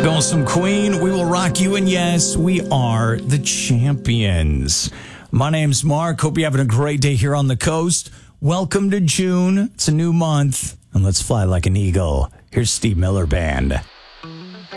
Going some Queen. We will rock you, and yes, we are the champions. My name's Mark. Hope you're having a great day here on the coast. Welcome to June. It's a new month, and let's fly like an eagle. Here's Steve Miller Band.